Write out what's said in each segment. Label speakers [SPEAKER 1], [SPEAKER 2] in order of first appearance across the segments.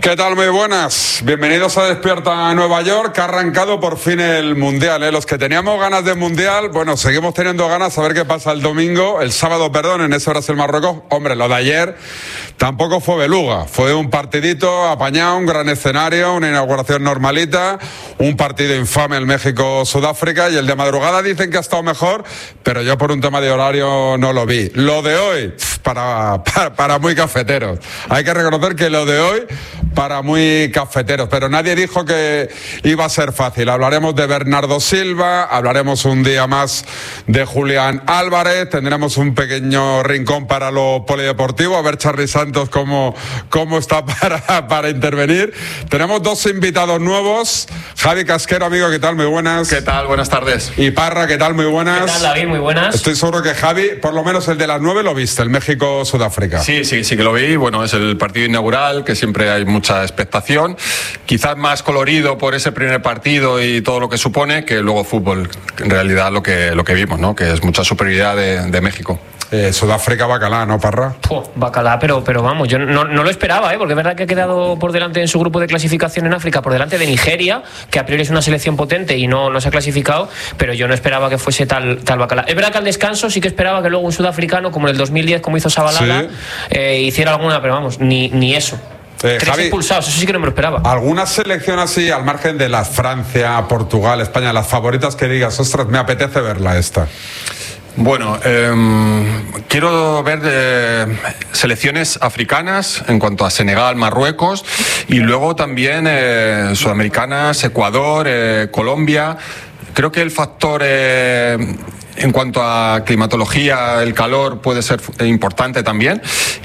[SPEAKER 1] ¿Qué tal? Muy buenas. Bienvenidos a Despierta Nueva York, que ha arrancado por fin el Mundial, ¿eh? Los que teníamos ganas del Mundial, bueno, seguimos teniendo ganas a ver qué pasa el sábado, en ese Brasil-Marruecos. Hombre, lo de ayer tampoco fue beluga, fue un partidito apañado, un gran escenario, una inauguración normalita, un partido infame el México-Sudáfrica, y el de madrugada dicen que ha estado mejor, pero yo por un tema de horario no lo vi. Lo de hoy, para muy cafeteros. Hay que reconocer que lo de hoy, para muy cafeteros, pero nadie dijo que iba a ser fácil. Hablaremos de Bernardo Silva, hablaremos un día más de Julián Álvarez, tendremos un pequeño rincón para lo polideportivo, a ver Charly Santos cómo está para intervenir. Tenemos dos invitados nuevos. Javi Casquero, amigo, ¿qué tal? Muy buenas.
[SPEAKER 2] ¿Qué tal? Buenas tardes.
[SPEAKER 1] Y Parra, ¿qué tal? Muy buenas.
[SPEAKER 3] ¿Qué tal, David? Muy buenas.
[SPEAKER 1] Estoy seguro que Javi, por lo menos el de las 9 lo viste, el México-Sudáfrica.
[SPEAKER 2] Sí que lo vi. Bueno, es el partido inaugural, que siempre hay mucha expectación. Quizás más colorido por ese primer partido y todo lo que supone, que luego fútbol, en realidad lo que vimos, ¿no? Que es mucha superioridad de México.
[SPEAKER 1] Sudáfrica bacalá, ¿no, Parra?
[SPEAKER 3] Bacalá, pero vamos, yo no lo esperaba, porque es verdad que ha quedado por delante en su grupo de clasificación en África, por delante de Nigeria, que a priori es una selección potente y no se ha clasificado, pero yo no esperaba que fuese tal bacalá. Es verdad que al descanso sí que esperaba que luego un sudafricano, como en el 2010, como hizo Shabalala, hiciera alguna, pero vamos, ni eso. 3
[SPEAKER 1] Javi,
[SPEAKER 3] expulsados, eso sí que no me lo esperaba.
[SPEAKER 1] ¿Alguna selección así, al margen de las Francia, Portugal, España, las favoritas que digas, ostras, me apetece verla esta?
[SPEAKER 2] Bueno, quiero ver selecciones africanas en cuanto a Senegal, Marruecos, y luego también sudamericanas, Ecuador, Colombia. Creo que el factor en cuanto a climatología, el calor puede ser importante también,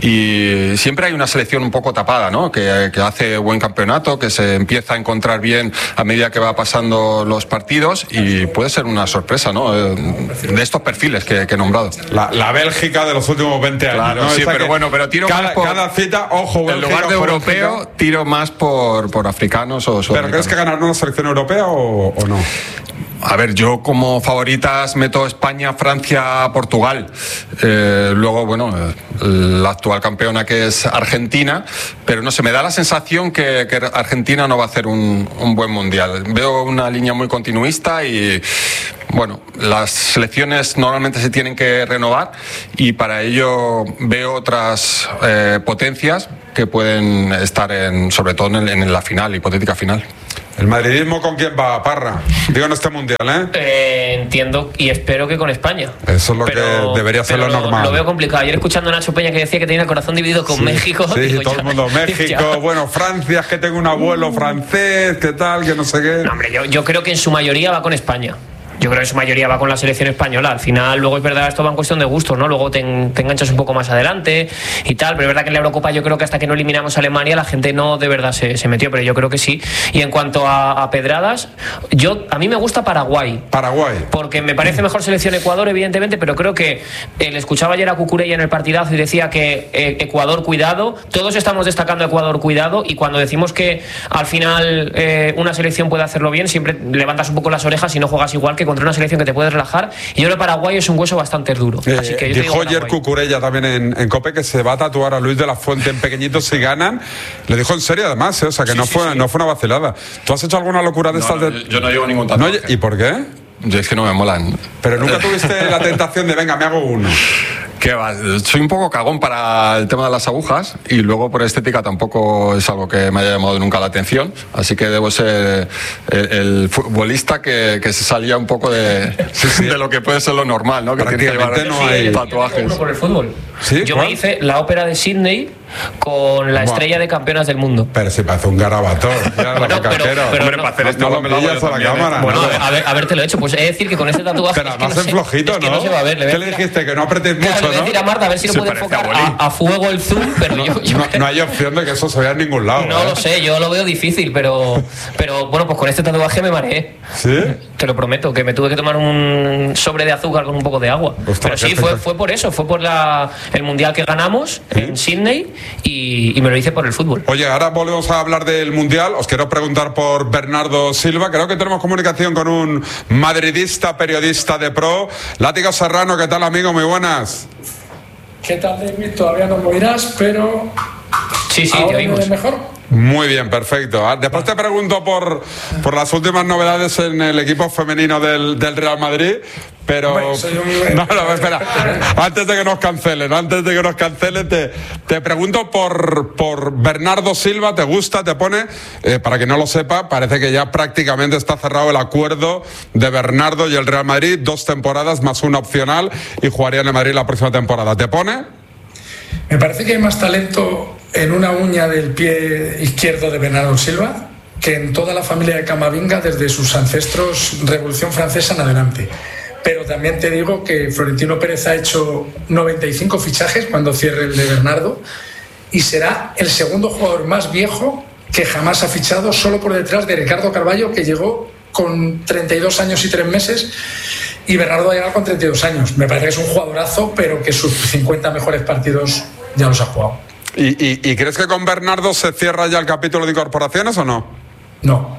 [SPEAKER 2] y siempre hay una selección un poco tapada, ¿no? Que hace buen campeonato, que se empieza a encontrar bien a medida que va pasando los partidos, y puede ser una sorpresa, ¿no? De estos perfiles que he nombrado.
[SPEAKER 1] La Bélgica de los últimos 20 años.
[SPEAKER 2] Claro,
[SPEAKER 1] ¿no?
[SPEAKER 2] sí, pero tiro más por
[SPEAKER 1] cada cita, ojo,
[SPEAKER 2] en lugar de europeo, Bélgica, tiro más por africanos o sudamericanos.
[SPEAKER 1] ¿Pero crees que ganará una selección europea o no?
[SPEAKER 2] A ver, yo como favoritas meto España, Francia, Portugal. Luego, bueno, la actual campeona, que es Argentina, pero no sé, me da la sensación que Argentina no va a hacer un buen mundial. Veo una línea muy continuista y, bueno, las selecciones normalmente se tienen que renovar, y para ello veo otras potencias que pueden estar sobre todo en la final, hipotética final.
[SPEAKER 1] ¿El madridismo con quién va, Parra? Digo, en este mundial,
[SPEAKER 3] Entiendo y espero que con España.
[SPEAKER 1] Eso es lo que debería ser lo normal.
[SPEAKER 3] Lo veo complicado. Ayer escuchando a Nacho Peña, que decía que tenía el corazón dividido con México.
[SPEAKER 1] Sí,
[SPEAKER 3] digo,
[SPEAKER 1] todo el mundo. México, bueno, Francia, es que tengo un abuelo francés, ¿qué tal? Que no sé qué.
[SPEAKER 3] No, hombre, yo creo que en su mayoría va con España. Yo creo que en su mayoría va con la selección española. Al final, luego es verdad, esto va en cuestión de gustos, ¿no? Luego te enganchas un poco más adelante y tal, pero es verdad que en la Eurocopa yo creo que hasta que no eliminamos a Alemania la gente no de verdad se metió, pero yo creo que sí. Y en cuanto a pedradas, a mí me gusta Paraguay. Porque me parece mejor selección Ecuador, evidentemente, pero creo que le escuchaba ayer a Cucurella en el partidazo y decía que Ecuador, cuidado. Todos estamos destacando Ecuador, cuidado, y cuando decimos que al final una selección puede hacerlo bien, siempre levantas un poco las orejas y no juegas igual que contra una selección que te puedes relajar, y yo creo que Paraguay es un hueso bastante duro. Así que yo
[SPEAKER 1] dijo ayer Cucurella también en COPE que se va a tatuar a Luis de la Fuente en pequeñito si ganan. Lo dijo en serio además, o sea que no fue una vacilada. ¿Tú has hecho alguna locura de estas?
[SPEAKER 2] Yo no llevo ningún tatuaje.
[SPEAKER 1] ¿Y por qué?
[SPEAKER 2] Yo es que no me molan.
[SPEAKER 1] Pero nunca tuviste la tentación de venga, me hago uno.
[SPEAKER 2] ¿Qué va? Soy un poco cagón para el tema de las agujas, y luego por estética tampoco es algo que me haya llamado nunca la atención, así que debo ser el futbolista que se salía un poco de lo que puede ser lo normal, ¿no? Que tiene que llevar
[SPEAKER 1] no hay
[SPEAKER 3] tatuajes. Uno por el fútbol.
[SPEAKER 1] ¿Sí?
[SPEAKER 3] Yo me hice la ópera de Sydney con la estrella de campeonas del mundo.
[SPEAKER 1] Pero si parece un garabato.
[SPEAKER 3] Pero
[SPEAKER 2] hombre, para hacer esto
[SPEAKER 1] no lo pillas a la cámara.
[SPEAKER 3] Bueno, haberte lo hecho. Pues he de decir que con este tatuaje.
[SPEAKER 1] Pero además en flojito,
[SPEAKER 3] ¿no? No se va a ver.
[SPEAKER 1] ¿Qué le dijiste? Que no apretes mucho,
[SPEAKER 3] ¿no? Le voy a decir a Marta a ver si no puede enfocar a fuego el zoom, pero
[SPEAKER 1] no hay opción de que eso se vea en ningún lado.
[SPEAKER 3] No lo sé, yo lo veo difícil, pero bueno, pues con este tatuaje me mareé.
[SPEAKER 1] ¿Sí?
[SPEAKER 3] Te lo prometo, que me tuve que tomar un sobre de azúcar con un poco de agua. Pero sí, fue por eso, fue por el mundial que ganamos en Sydney, y me lo hice por el fútbol.
[SPEAKER 1] Oye, ahora volvemos a hablar del mundial. Os quiero preguntar por Bernardo Silva. Creo que tenemos comunicación con un madridista, periodista de pro. Látigo Serrano, ¿qué tal, amigo? Muy buenas.
[SPEAKER 4] ¿Qué tal, David? Todavía no me oirás, pero...
[SPEAKER 3] Sí, te oímos.
[SPEAKER 4] ¿Mejor?
[SPEAKER 1] Muy bien, perfecto. Después te pregunto por las últimas novedades en el equipo femenino del Real Madrid, pero... No, espera. Antes de que nos cancelen, te pregunto por Bernardo Silva. ¿Te gusta? ¿Te pone? Para quien no lo sepa, parece que ya prácticamente está cerrado el acuerdo de Bernardo y el Real Madrid, 2 temporadas más una opcional, y jugaría en el Madrid la próxima temporada. ¿Te pone?
[SPEAKER 4] Me parece que hay más talento en una uña del pie izquierdo de Bernardo Silva que en toda la familia de Camavinga desde sus ancestros Revolución Francesa en adelante. Pero también te digo que Florentino Pérez ha hecho 95 fichajes cuando cierre el de Bernardo y será el segundo jugador más viejo que jamás ha fichado, solo por detrás de Ricardo Carvalho, que llegó con 32 años y 3 meses, y Bernardo ha llegado con 32 años. Me parece que es un jugadorazo, pero que sus 50 mejores partidos ya los ha jugado.
[SPEAKER 1] ¿Y crees que con Bernardo se cierra ya el capítulo de incorporaciones o no?
[SPEAKER 4] No.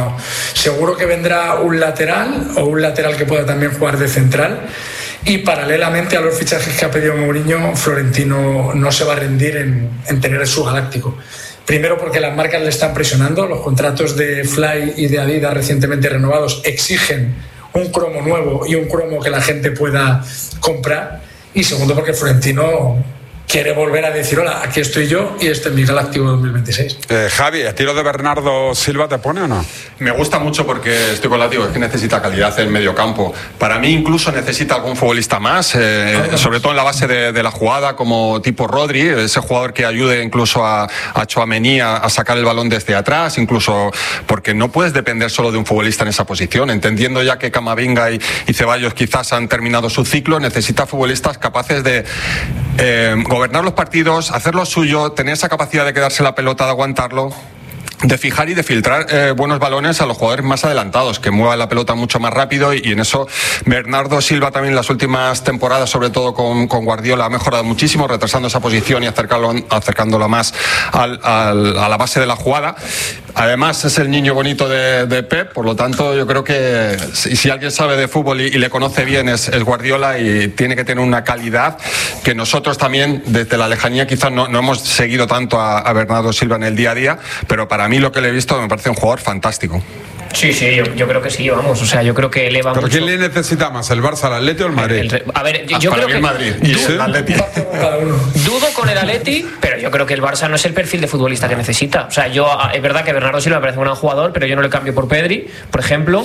[SPEAKER 4] Seguro que vendrá un lateral que pueda también jugar de central, y paralelamente a los fichajes que ha pedido Mourinho, Florentino no se va a rendir en tener su galáctico. Primero porque las marcas le están presionando, los contratos de Fly y de Adidas recientemente renovados exigen un cromo nuevo y un cromo que la gente pueda comprar, y segundo porque Florentino quiere volver a decir: hola, aquí estoy yo y este es mi Galáctico 2026.
[SPEAKER 1] Javi, ¿estilo de Bernardo Silva te pone o no?
[SPEAKER 2] Me gusta mucho porque estoy contigo, es que necesita calidad en medio campo. Para mí incluso necesita algún futbolista más, sobre todo en la base de la jugada, como tipo Rodri, ese jugador que ayude incluso a Tchouaméni a sacar el balón desde atrás, incluso porque no puedes depender solo de un futbolista en esa posición. Entendiendo ya que Camavinga y Ceballos quizás han terminado su ciclo, necesita futbolistas capaces de gobernar los partidos, hacer lo suyo, tener esa capacidad de quedarse la pelota, de aguantarlo, de fijar y de filtrar buenos balones a los jugadores más adelantados, que muevan la pelota mucho más rápido, y en eso Bernardo Silva también en las últimas temporadas, sobre todo con Guardiola, ha mejorado muchísimo, retrasando esa posición y acercándola más a la base de la jugada. Además es el niño bonito de Pep, por lo tanto yo creo que si alguien sabe de fútbol y le conoce bien es Guardiola, y tiene que tener una calidad que nosotros también desde la lejanía quizás no hemos seguido tanto a Bernardo Silva en el día a día, pero para mí lo que le he visto me parece un jugador fantástico.
[SPEAKER 3] Sí, yo creo que sí, vamos, o sea, yo creo que eleva
[SPEAKER 1] ¿Pero
[SPEAKER 3] mucho.
[SPEAKER 1] quién le necesita más, el Barça, el Atleti o el Madrid?
[SPEAKER 3] A ver, yo creo que
[SPEAKER 2] el Madrid y el Atleti.
[SPEAKER 3] Dudo con el Atleti, pero yo creo que el Barça no es el perfil de futbolista que necesita. O sea, es verdad que Bernardo Silva me parece un gran jugador, pero yo no le cambio por Pedri, por ejemplo,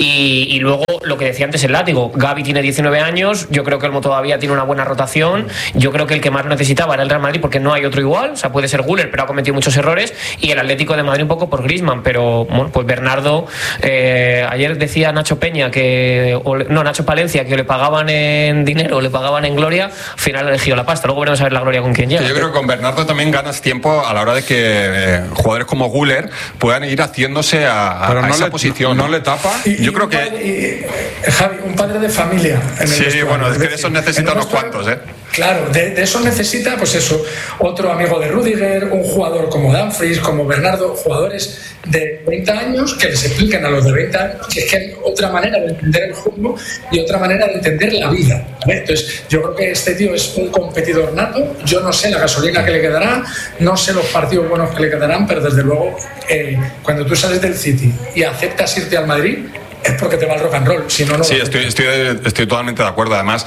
[SPEAKER 3] y luego lo que decía antes el látigo. Gavi tiene 19 años, yo creo que Olmo todavía tiene una buena rotación, yo creo que el que más lo necesitaba era el Real Madrid, porque no hay otro igual, o sea, puede ser Güler, pero ha cometido muchos errores, y el Atlético de Madrid un poco por Griezmann, pero bueno, pues Bernardo... ayer decía Nacho Palencia que le pagaban en dinero, le pagaban en gloria, al final ha elegido la pasta. Luego veremos a ver la gloria con quién llega.
[SPEAKER 2] Yo creo que con Bernardo también ganas tiempo a la hora de que jugadores como Güler puedan ir haciéndose a esa posición.
[SPEAKER 1] ¿No le tapa?
[SPEAKER 2] Yo creo que...
[SPEAKER 4] Javi, un padre de familia.
[SPEAKER 2] Sí, bueno, es que de esos necesita unos cuantos,
[SPEAKER 4] Claro, de eso necesita, pues eso, otro amigo de Rüdiger, un jugador como Dumfries, como Bernardo, jugadores de 20 años que les expliquen a los de 20 años que es que hay otra manera de entender el fútbol y otra manera de entender la vida, ¿vale? Entonces, yo creo que este tío es un competidor nato. Yo no sé la gasolina que le quedará, no sé los partidos buenos que le quedarán, pero desde luego, cuando tú sales del City y aceptas irte al Madrid, es porque te va el rock and roll, si no, no.
[SPEAKER 2] Sí, estoy totalmente de acuerdo. Además,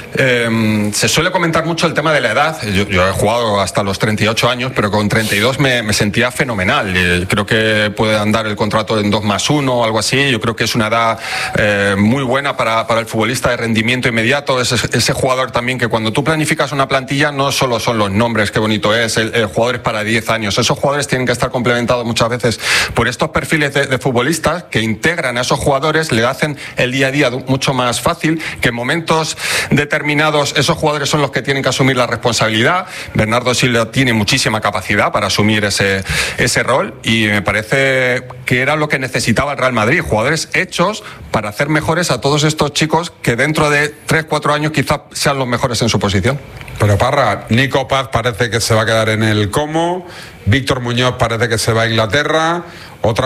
[SPEAKER 2] se suele comentar mucho el tema de la edad. Yo he jugado hasta los 38 años, pero con 32 me sentía fenomenal. Creo que puede andar el contrato en 2+1 o algo así. Yo creo que es una edad muy buena para el futbolista de rendimiento inmediato. Ese jugador también que cuando tú planificas una plantilla no solo son los nombres, qué bonito es, el jugador es para 10 años. Esos jugadores tienen que estar complementados muchas veces por estos perfiles de futbolistas que integran a esos jugadores, le hacen el día a día mucho más fácil, que en momentos determinados esos jugadores son los que tienen que asumir la responsabilidad. Bernardo Silva tiene muchísima capacidad para asumir ese rol, y me parece que era lo que necesitaba el Real Madrid, jugadores hechos para hacer mejores a todos estos chicos que dentro de 3-4 años quizás sean los mejores en su posición.
[SPEAKER 1] Pero Parra, Nico Paz parece que se va a quedar en el Como, Víctor Muñoz parece que se va a Inglaterra, otra vez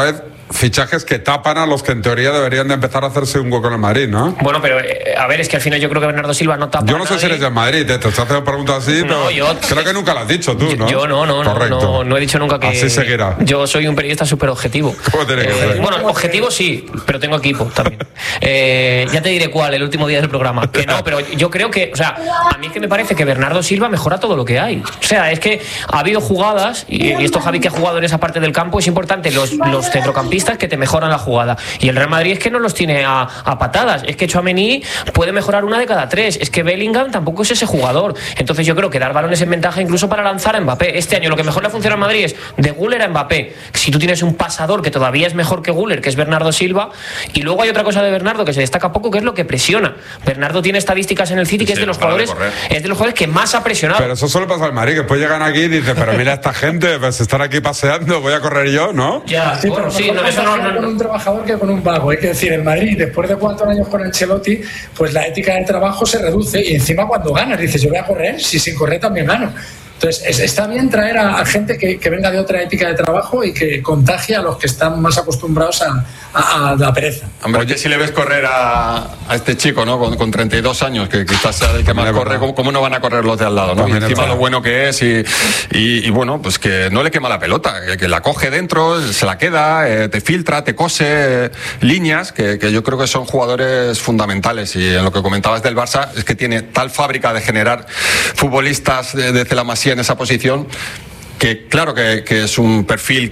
[SPEAKER 1] fichajes que tapan a los que en teoría deberían de empezar a hacerse un hueco en el Madrid, ¿no?
[SPEAKER 3] Bueno, pero a ver, es que al final yo creo que Bernardo Silva no tapa.
[SPEAKER 1] Yo no sé si eres del Madrid, te estoy haciendo preguntas así, pero creo que nunca lo has dicho tú, ¿no?
[SPEAKER 3] Yo no he dicho nunca que...
[SPEAKER 1] Así seguirá.
[SPEAKER 3] Yo soy un periodista súper objetivo.
[SPEAKER 1] ¿Cómo tiene que ser?
[SPEAKER 3] Bueno, objetivo sí, pero tengo equipo también. Ya te diré cuál, el último día del programa. Que no, pero yo creo que, o sea, a mí es que me parece que Bernardo Silva mejora todo lo que hay. O sea, es que ha habido jugadas, y esto Javi que ha jugado en esa parte del campo, es importante los centrocampistas que te mejoran la jugada. Y el Real Madrid es que no los tiene a patadas. Es que Tchouaméni puede mejorar una de cada tres. Es que Bellingham tampoco es ese jugador. Entonces yo creo que dar balones en ventaja incluso para lanzar a Mbappé. Este año lo que mejor le funciona al Madrid es de Güler a Mbappé. Si tú tienes un pasador que todavía es mejor que Güler, que es Bernardo Silva, y luego hay otra cosa de Bernardo que se destaca poco, que es lo que presiona. Bernardo tiene estadísticas en el City que es de los jugadores que más ha presionado.
[SPEAKER 1] Pero eso solo pasa al Madrid, que después llegan aquí y dicen, pero mira esta gente, pues están aquí paseando, voy a correr yo, ¿no?
[SPEAKER 3] Ya,
[SPEAKER 4] sí, bueno, sí, no, eso no. Con un trabajador que con un vago. Hay que decir, el Madrid, después de 4 años con Ancelotti, pues la ética del trabajo se reduce y encima cuando ganas dices, yo voy a correr, si sin correr también gano. Entonces, está bien traer a gente que venga de otra ética de trabajo y que contagie a los que están más acostumbrados a la pereza.
[SPEAKER 2] Hombre, oye, si le ves correr a este chico, ¿no? Con 32 años, que quizás sea el que más corre, ¿cómo no van a correr los de al lado, ¿no? Y encima lo bueno que es y bueno, pues que no le quema la pelota, que la coge dentro, se la queda, te filtra, te cose líneas, que yo creo que son jugadores fundamentales. Y en lo que comentabas del Barça, es que tiene tal fábrica de generar futbolistas desde la Masía en esa posición, que claro que es un perfil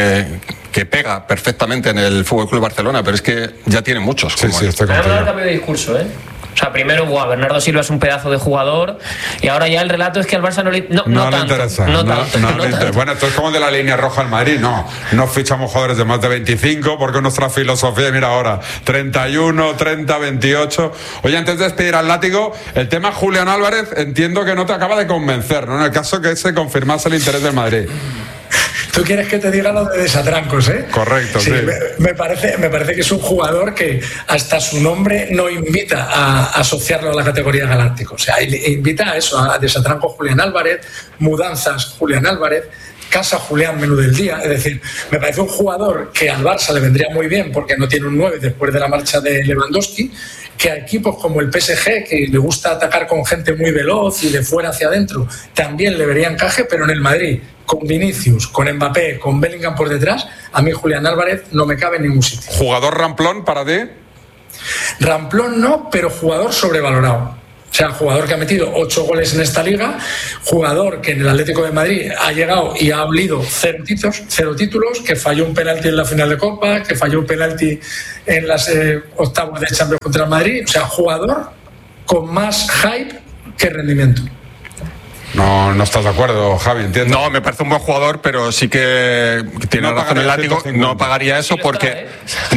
[SPEAKER 2] que pega perfectamente en el FC Barcelona, pero es que ya tiene muchos.
[SPEAKER 1] Sí, estoy
[SPEAKER 3] contigo. Ahora cambio de discurso, O sea, primero, Bernardo Silva es un pedazo de jugador y ahora ya el relato es que al Barça no le
[SPEAKER 1] interesa. Bueno, esto es como de la línea roja al Madrid. No fichamos jugadores de más de 25 porque es nuestra filosofía. Mira ahora, 31, 30, 28. Oye, antes de despedir al látigo, el tema Julián Álvarez entiendo que no te acaba de convencer, ¿no? En el caso que se confirmase el interés del Madrid.
[SPEAKER 4] Tú quieres que te diga lo de desatrancos, ¿eh?
[SPEAKER 1] Correcto, sí.
[SPEAKER 4] Me parece que es un jugador que hasta su nombre no invita a asociarlo a la categoría galáctico. O sea, invita a eso, a desatrancos Julián Álvarez, mudanzas Julián Álvarez, casa Julián menú del día. Es decir, me parece un jugador que al Barça le vendría muy bien porque no tiene un 9 después de la marcha de Lewandowski, que a equipos como el PSG, que le gusta atacar con gente muy veloz y de fuera hacia adentro, también le vería encaje, pero en el Madrid, con Vinicius, con Mbappé, con Bellingham por detrás, a mí Julián Álvarez no me cabe en ningún sitio.
[SPEAKER 1] ¿Jugador ramplón para ti?
[SPEAKER 4] Ramplón no, pero jugador sobrevalorado. O sea, jugador que ha metido 8 goles en esta liga, jugador que en el Atlético de Madrid ha llegado y ha olido 0 títulos, que falló un penalti en la final de Copa, que falló un penalti en las octavos de Champions contra el Madrid. O sea, jugador con más hype que rendimiento.
[SPEAKER 1] No estás de acuerdo, Javi, entiendo.
[SPEAKER 2] No, me parece un buen jugador, pero sí que tiene razón el látigo. No pagaría eso porque...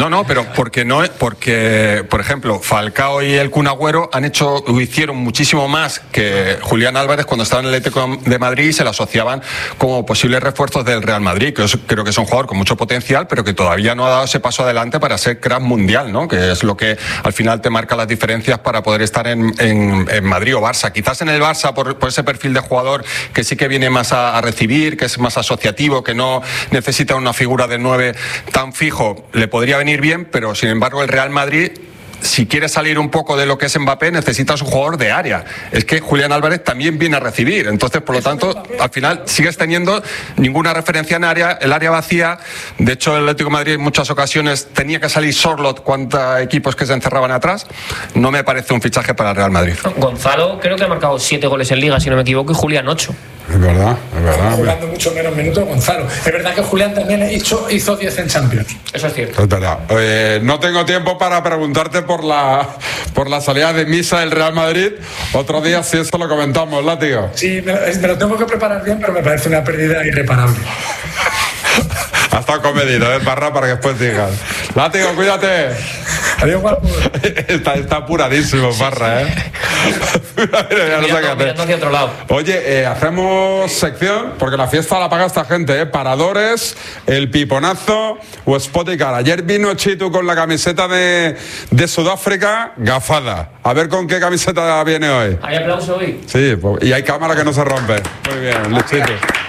[SPEAKER 2] Porque, por ejemplo, Falcao y el Kun Agüero hicieron muchísimo más que Julián Álvarez cuando estaba en el Atlético de Madrid y se lo asociaban como posibles refuerzos del Real Madrid, que creo que es un jugador con mucho potencial, pero que todavía no ha dado ese paso adelante para ser crack mundial, ¿no? Que es lo que al final te marca las diferencias para poder estar en Madrid o Barça. Quizás en el Barça, por ese perfil de jugador que sí que viene más a recibir, que es más asociativo, que no necesita una figura de 9 tan fijo, le podría venir bien, pero sin embargo el Real Madrid, si quiere salir un poco de lo que es Mbappé, necesitas un jugador de área. Es que Julián Álvarez también viene a recibir, entonces por lo tanto al final sigues teniendo ninguna referencia en el área vacía. De hecho el Atlético de Madrid en muchas ocasiones tenía que salir Sorloth cuántos equipos que se encerraban atrás. No me parece un fichaje para el Real Madrid.
[SPEAKER 3] Gonzalo creo que ha marcado 7 goles en Liga, si no me equivoco, y Julián 8.
[SPEAKER 1] Es verdad.
[SPEAKER 4] Jugando mucho menos minutos Gonzalo. Es verdad que Julián también hizo 10 en Champions.
[SPEAKER 3] Eso es cierto.
[SPEAKER 1] Es verdad. No tengo tiempo para preguntarte por la salida de misa del Real Madrid. Otro día si eso lo comentamos, látigo.
[SPEAKER 4] Sí, me lo tengo que preparar bien, pero me parece una pérdida irreparable.
[SPEAKER 1] Ha estado comedido, Parra, para que después digas. Látigo, cuídate.
[SPEAKER 4] Adiós, guapo.
[SPEAKER 1] Está apuradísimo, Parra,
[SPEAKER 3] Mirando hacia otro lado.
[SPEAKER 1] Oye, hacemos sección, porque la fiesta la paga esta gente, Paradores, el piponazo o Spoticar. Ayer vino Chitu con la camiseta de Sudáfrica, gafada. A ver con qué camiseta viene hoy.
[SPEAKER 3] ¿Hay aplauso hoy?
[SPEAKER 1] Sí, y hay cámara que no se rompe. Muy bien, Chitu.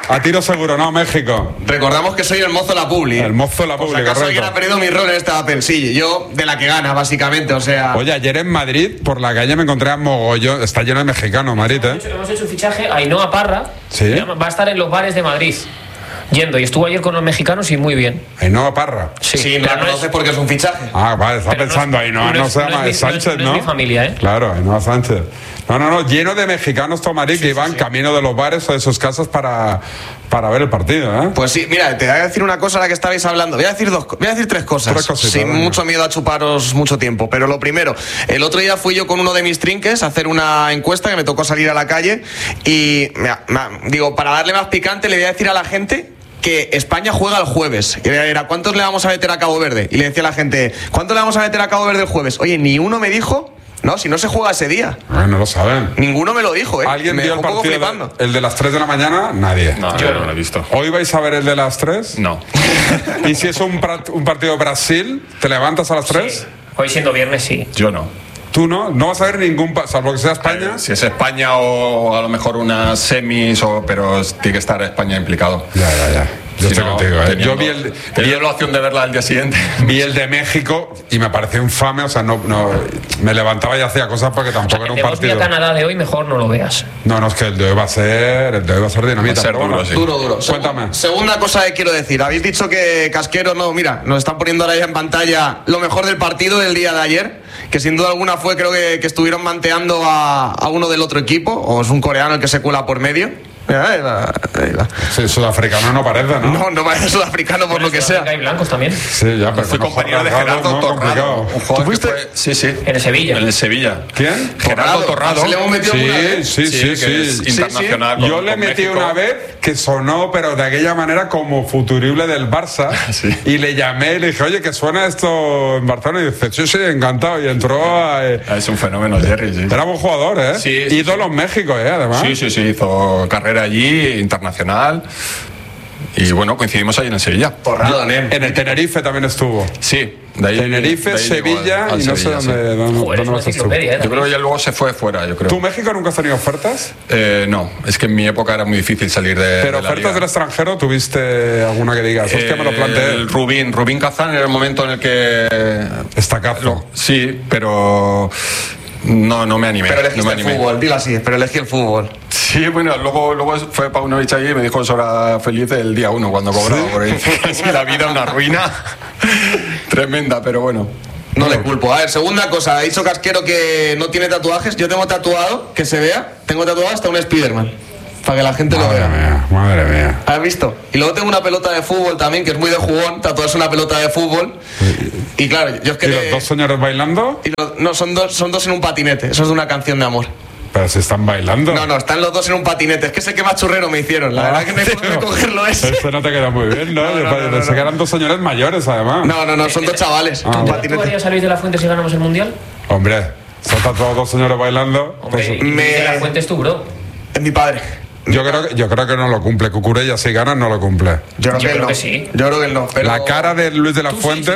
[SPEAKER 1] A tiro seguro, no, México.
[SPEAKER 5] Recordamos que soy el mozo de la publi.
[SPEAKER 1] El mozo de la publi,
[SPEAKER 5] Por si acaso alguien ha perdido mi rol en este papel. Sí, yo de la que gana, básicamente, o sea...
[SPEAKER 1] Oye, ayer en Madrid, por la calle me encontré a mogollón. Está lleno de mexicanos, Madrid, ¿eh?
[SPEAKER 3] Hemos hecho un fichaje, Ainhoa Parra.
[SPEAKER 1] ¿Sí?
[SPEAKER 3] Va a estar en los bares de Madrid. Yendo, y estuvo ayer con los mexicanos y muy bien.
[SPEAKER 1] Ainhoa Parra.
[SPEAKER 5] Sí, no
[SPEAKER 3] pero
[SPEAKER 5] la conoces porque es un fichaje.
[SPEAKER 1] Ah, vale, está
[SPEAKER 3] Pero
[SPEAKER 1] pensando Ainhoa, no se llama, es Sánchez, ¿no?
[SPEAKER 3] No es mi familia, ¿eh?
[SPEAKER 1] Claro, Ainhoa Sánchez. No, lleno de mexicanos, Madrid, que iban camino de los bares o de sus casas para ver el partido, ¿eh?
[SPEAKER 5] Pues sí, mira, te voy a decir una cosa a la que estabais hablando. Voy a decir tres cosas.
[SPEAKER 1] Tres cositas,
[SPEAKER 5] sin
[SPEAKER 1] venga.
[SPEAKER 5] mucho miedo a chuparos mucho tiempo. Pero lo primero, el otro día fui yo con uno de mis trinques a hacer una encuesta que me tocó salir a la calle. Y, digo, para darle más picante, le voy a decir a la gente que España juega el jueves. Y era, ¿cuántos le vamos a meter a Cabo Verde? Y le decía a la gente, ¿cuántos le vamos a meter a Cabo Verde el jueves? Oye, ni uno me dijo, no, si no se juega ese día.
[SPEAKER 1] No lo saben.
[SPEAKER 5] Ninguno me lo dijo, ¿eh?
[SPEAKER 1] ¿Alguien
[SPEAKER 5] me
[SPEAKER 1] vio el
[SPEAKER 5] dejó un poco
[SPEAKER 1] partido
[SPEAKER 5] flipando.
[SPEAKER 1] el de las 3 de la mañana? Nadie.
[SPEAKER 2] No, yo no lo he visto.
[SPEAKER 1] ¿Hoy vais a ver el de las 3?
[SPEAKER 2] No.
[SPEAKER 1] ¿Y si es un partido de Brasil, te levantas a las 3?
[SPEAKER 3] Sí. Hoy siendo viernes, sí.
[SPEAKER 2] Yo no.
[SPEAKER 1] ¿Tú no? ¿No vas a ver ningún, salvo que sea España?
[SPEAKER 2] Si es España o a lo mejor unas semis, pero tiene que estar España implicado.
[SPEAKER 1] Ya. Yo
[SPEAKER 2] Si
[SPEAKER 1] estoy
[SPEAKER 2] no,
[SPEAKER 1] contigo, ¿eh? Yo
[SPEAKER 2] tenía la opción de verla al día siguiente.
[SPEAKER 1] vi el de México y me pareció infame, o sea, no me levantaba y hacía cosas porque tampoco era un
[SPEAKER 3] El de
[SPEAKER 1] partido.
[SPEAKER 3] Bosnia-Canadá de hoy mejor no lo veas.
[SPEAKER 1] No, es que el de hoy va a ser dinamita.
[SPEAKER 2] Va a ser
[SPEAKER 1] pero
[SPEAKER 2] duro,
[SPEAKER 1] bueno.
[SPEAKER 2] sí.
[SPEAKER 5] Duro.
[SPEAKER 1] Cuéntame.
[SPEAKER 5] Segunda cosa que quiero decir. Habéis dicho que Casquero, no, mira, nos están poniendo ahora ya en pantalla lo mejor del partido del día de ayer, que sin duda alguna fue, creo que estuvieron manteando a uno del otro equipo, o es un coreano el que se cuela por medio. Mira, ahí va.
[SPEAKER 1] Sí, sudafricano no parece, ¿no?
[SPEAKER 5] No parece sudafricano por lo que sea.
[SPEAKER 3] Hay blancos también.
[SPEAKER 1] Sí, ya, pero
[SPEAKER 2] Fui
[SPEAKER 1] bueno,
[SPEAKER 2] compañero de
[SPEAKER 1] Torrado,
[SPEAKER 2] Gerardo
[SPEAKER 1] ¿no?
[SPEAKER 2] Torrado.
[SPEAKER 1] Complicado.
[SPEAKER 2] Un jugador
[SPEAKER 5] fuiste?
[SPEAKER 2] que fue, sí.
[SPEAKER 3] En el Sevilla.
[SPEAKER 2] En el Sevilla.
[SPEAKER 1] ¿Quién?
[SPEAKER 2] Gerardo Torrado.
[SPEAKER 5] Se le hemos metido una vez.
[SPEAKER 1] Sí.
[SPEAKER 2] que es internacional.
[SPEAKER 1] Yo
[SPEAKER 2] con
[SPEAKER 1] le metí
[SPEAKER 2] México.
[SPEAKER 1] una vez que sonó, pero de aquella manera como futurible del Barça.
[SPEAKER 2] Sí.
[SPEAKER 1] Y le llamé y le dije, oye, que suena esto en Barcelona. Y dice, sí, encantado. Y entró a...
[SPEAKER 2] Es un fenómeno, Jerry, sí.
[SPEAKER 1] Era buen jugador, ¿eh?
[SPEAKER 2] Sí,
[SPEAKER 1] ídolo en México, además.
[SPEAKER 2] Sí, hizo carrera allí, internacional. Y bueno, coincidimos ahí en el Sevilla.
[SPEAKER 5] Torrado, nen.
[SPEAKER 1] En el Tenerife también estuvo.
[SPEAKER 2] Sí, de ahí.
[SPEAKER 1] Tenerife,
[SPEAKER 2] de ahí
[SPEAKER 1] Sevilla
[SPEAKER 2] llegó al
[SPEAKER 1] y no sé
[SPEAKER 2] Sevilla,
[SPEAKER 1] dónde,
[SPEAKER 2] sí.
[SPEAKER 1] dónde
[SPEAKER 3] Joder, es una
[SPEAKER 1] vas a estar.
[SPEAKER 3] enciclopedia,
[SPEAKER 2] Yo creo que ya luego se fue fuera, yo creo.
[SPEAKER 1] ¿Tú, México, nunca has tenido ofertas?
[SPEAKER 2] No, es que en mi época era muy difícil salir de.
[SPEAKER 1] Pero
[SPEAKER 2] de la
[SPEAKER 1] ofertas
[SPEAKER 2] liga.
[SPEAKER 1] del extranjero, ¿tuviste alguna que digas? Hostia, me lo planteé.
[SPEAKER 2] El Rubín Kazán era el momento en el que.
[SPEAKER 1] Estacazo.
[SPEAKER 2] Sí, pero. No me animé.
[SPEAKER 5] Pero
[SPEAKER 2] no
[SPEAKER 5] elegiste
[SPEAKER 2] me
[SPEAKER 5] el
[SPEAKER 2] animé.
[SPEAKER 5] fútbol, dilo así, pero elegí el fútbol.
[SPEAKER 2] Sí, bueno, luego fue Paunovic allí y me dijo eso era feliz el día 1 cuando cobraba. Porque dice, la vida una ruina tremenda, pero bueno.
[SPEAKER 5] No le culpo. A ver, segunda cosa, ha dicho Casquero que no tiene tatuajes. Yo tengo tatuado, que se vea, tengo tatuado hasta un Spiderman, para que la gente lo vea.
[SPEAKER 1] Madre mía.
[SPEAKER 5] ¿Has visto? Y luego tengo una pelota de fútbol también, que es muy de jugón, tatuarse una pelota de fútbol. Y claro, yo es que...
[SPEAKER 1] ¿Y los dos señores bailando?
[SPEAKER 5] No, son dos en un patinete, eso es de una canción de amor.
[SPEAKER 1] Pero si están bailando.
[SPEAKER 5] No, están los dos en un patinete, es que sé que más churrero me hicieron, la verdad que me puedo recogerlo ese.
[SPEAKER 1] Eso no te queda muy bien, ¿no? Yo pensé que eran dos señores mayores, además.
[SPEAKER 5] No, son dos chavales. un
[SPEAKER 3] ¿Tú
[SPEAKER 5] patinete.
[SPEAKER 3] harías a Luis de la Fuente si ganamos el Mundial?
[SPEAKER 1] Hombre, se han tatuado dos señores bailando.
[SPEAKER 3] Hombre,
[SPEAKER 1] Pues,
[SPEAKER 3] y Luis de la Fuente es tu bro.
[SPEAKER 5] Es mi padre.
[SPEAKER 1] yo creo que no lo cumple. Cucurella, si gana, no lo cumple.
[SPEAKER 5] Yo
[SPEAKER 3] creo
[SPEAKER 5] él no.
[SPEAKER 3] que sí.
[SPEAKER 5] Yo creo que él no. Pero...
[SPEAKER 1] La cara de Luis de la Fuente.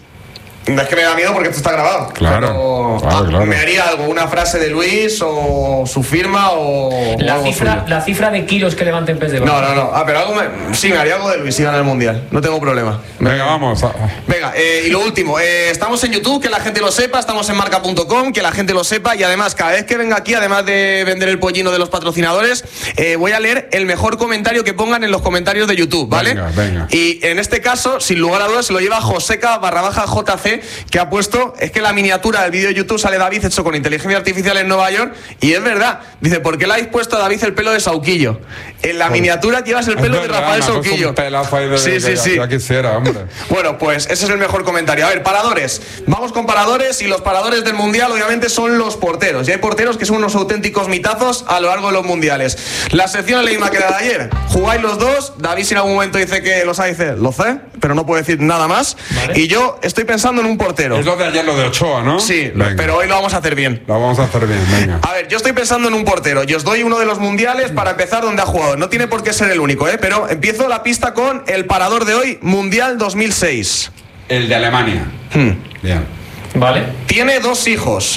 [SPEAKER 5] No es que me da miedo porque esto está grabado.
[SPEAKER 1] Claro,
[SPEAKER 5] Pero,
[SPEAKER 1] claro.
[SPEAKER 5] me haría algo, una frase de Luis o su firma o algo suyo.
[SPEAKER 3] La cifra de kilos que levante en pez de
[SPEAKER 5] No.
[SPEAKER 3] barro.
[SPEAKER 5] Pero algo sí, me haría algo de Luis si gana el Mundial. No tengo problema.
[SPEAKER 1] Venga, vamos.
[SPEAKER 5] Venga, y lo último, estamos en YouTube, que la gente lo sepa, estamos en marca.com, que la gente lo sepa, y además, cada vez que venga aquí, además de vender el pollino de los patrocinadores, voy a leer el mejor comentario que pongan en los comentarios de YouTube, ¿vale?
[SPEAKER 1] Venga.
[SPEAKER 5] Y en este caso, sin lugar a dudas, se lo lleva Joseca_JC, que ha puesto, es que la miniatura del vídeo de YouTube sale David hecho con inteligencia artificial en Nueva York, y es verdad, dice, ¿por qué le habéis puesto a David el pelo de Sauquillo? En la miniatura llevas el pelo de Rafael Sauquillo.
[SPEAKER 1] Un pelazo ahí de
[SPEAKER 5] Sí.
[SPEAKER 1] Ya quisiera, hombre.
[SPEAKER 5] Bueno, pues ese es el mejor comentario. A ver, paradores. Vamos con paradores, y los paradores del Mundial obviamente son los porteros. Y hay porteros que son unos auténticos mitazos a lo largo de los mundiales. La sección es la misma que la de ayer. Jugáis los dos. David si en algún momento dice que lo sabe, dice, lo sé, pero no puedo decir nada más. Vale. Y yo estoy pensando en un portero.
[SPEAKER 1] Es lo de ayer, lo de Ochoa, ¿no?
[SPEAKER 5] Sí,
[SPEAKER 1] venga.
[SPEAKER 5] Pero hoy lo vamos a hacer bien.
[SPEAKER 1] Lo vamos a hacer bien, venga.
[SPEAKER 5] A ver, yo estoy pensando en un portero. Y os doy uno de los mundiales para empezar donde ha jugado. No tiene por qué ser el único, pero empiezo la pista con el parador de hoy, Mundial 2006.
[SPEAKER 1] El de Alemania. Bien.
[SPEAKER 3] Vale.
[SPEAKER 5] Tiene 2 hijos.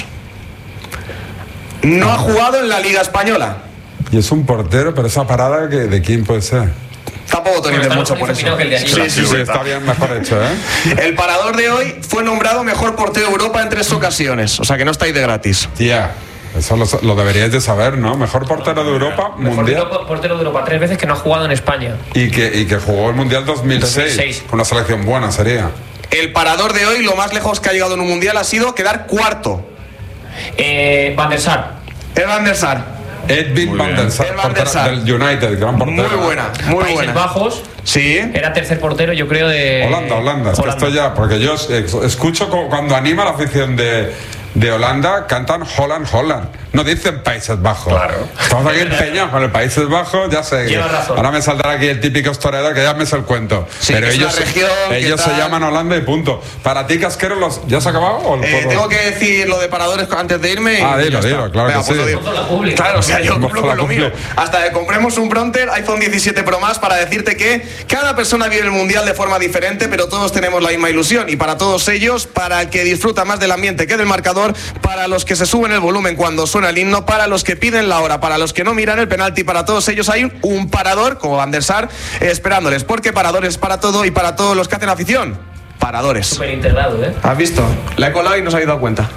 [SPEAKER 5] No ha jugado en la Liga Española.
[SPEAKER 1] Y es un portero, pero esa parada, ¿de quién puede ser?
[SPEAKER 5] Tampoco te niveles mucho por eso.
[SPEAKER 1] Sí, está bien, mejor hecho, ¿eh?
[SPEAKER 5] El parador de hoy fue nombrado mejor portero de Europa en 3 ocasiones. O sea que no estáis de gratis.
[SPEAKER 1] Tía, eso lo deberíais de saber, ¿no? Mejor portero de Europa, mundial.
[SPEAKER 3] Mejor portero de Europa 3 veces que no ha jugado en España.
[SPEAKER 1] Y que jugó el Mundial 2006. Una selección buena sería.
[SPEAKER 5] El parador de hoy, lo más lejos que ha llegado en un mundial ha sido quedar cuarto.
[SPEAKER 3] Van der Sar.
[SPEAKER 5] Van der Sar.
[SPEAKER 1] Edwin Van der Sar, del United, gran portero.
[SPEAKER 5] Muy buena, muy
[SPEAKER 3] Países
[SPEAKER 5] buena.
[SPEAKER 3] Bajos.
[SPEAKER 5] Sí.
[SPEAKER 3] Era tercer portero, yo creo, de...
[SPEAKER 1] Holanda. Es que esto ya, porque yo escucho cuando anima la afición de Holanda, cantan Holland. No dicen Países Bajos.
[SPEAKER 3] Claro.
[SPEAKER 1] Estamos aquí empeñados con el Países Bajos, ya sé.
[SPEAKER 3] Llevas razón.
[SPEAKER 1] Ahora me saldrá aquí el típico historiador que ya me sé el cuento.
[SPEAKER 5] Sí,
[SPEAKER 1] pero
[SPEAKER 5] ellos
[SPEAKER 1] se llaman Holanda y punto. Para ti, Casquero, ¿ya se ha acabado? ¿O
[SPEAKER 5] tengo que decir lo de paradores antes de irme.
[SPEAKER 1] Dilo, claro.
[SPEAKER 5] Venga,
[SPEAKER 1] que
[SPEAKER 5] pues
[SPEAKER 1] sí.
[SPEAKER 5] Claro, o sea, yo cumplo con lo mío. Hasta que compremos un Bronter iPhone 17 Pro Max para decirte que cada persona vive el mundial de forma diferente, pero todos tenemos la misma ilusión. Y para todos ellos, para el que disfruta más del ambiente que del marcador, para los que se suben el volumen cuando suena el himno, para los que piden la hora, para los que no miran el penalti, para todos ellos hay un parador, como Van der Sar, esperándoles. Porque paradores para todo y para todos los que hacen afición. Paradores.
[SPEAKER 3] Súper integrado, ¿eh?
[SPEAKER 5] ¿Has visto? La he colado y no se habéis dado cuenta.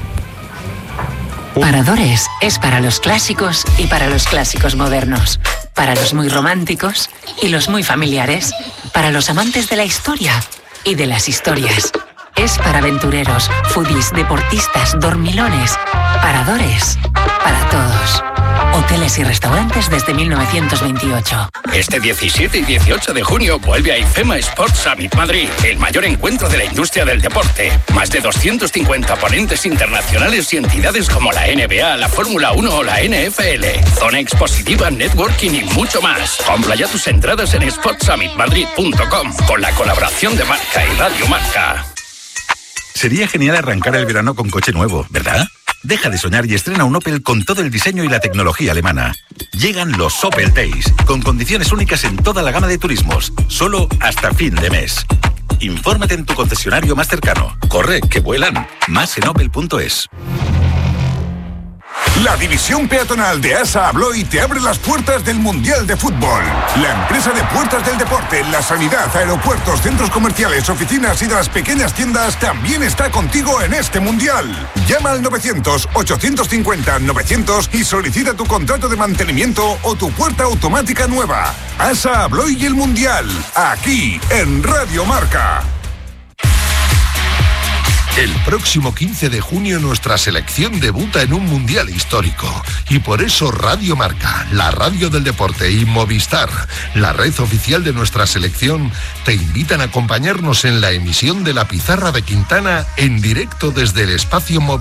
[SPEAKER 6] Paradores es para los clásicos y para los clásicos modernos, para los muy románticos y los muy familiares, para los amantes de la historia y de las historias. Es para aventureros, foodies, deportistas, dormilones. Paradores para todos. Hoteles y restaurantes desde 1928.
[SPEAKER 7] Este 17 y 18 de junio vuelve a IFEMA Sports Summit Madrid, el mayor encuentro de la industria del deporte. Más de 250 ponentes internacionales y entidades como la NBA, la Fórmula 1 o la NFL. Zona expositiva, networking y mucho más. Compra ya tus entradas en sportsummitmadrid.com con la colaboración de Marca y Radio Marca.
[SPEAKER 8] Sería genial arrancar el verano con coche nuevo, ¿verdad? Deja de soñar y estrena un Opel con todo el diseño y la tecnología alemana. Llegan los Opel Days, con condiciones únicas en toda la gama de turismos, solo hasta fin de mes. Infórmate en tu concesionario más cercano. Corre, que vuelan. Más en opel.es.
[SPEAKER 9] La división peatonal de ASA Abloy te abre las puertas del Mundial de Fútbol. La empresa de puertas del deporte, la sanidad, aeropuertos, centros comerciales, oficinas y de las pequeñas tiendas también está contigo en este Mundial. Llama al 900-850-900 y solicita tu contrato de mantenimiento o tu puerta automática nueva. ASA Abloy y el Mundial, aquí en Radio Marca.
[SPEAKER 10] El próximo 15 de junio nuestra selección debuta en un mundial histórico. Y por eso Radio Marca, la radio del deporte, y Movistar, la red oficial de nuestra selección, te invitan a acompañarnos en la emisión de La Pizarra de Quintana en directo desde el espacio Movistar.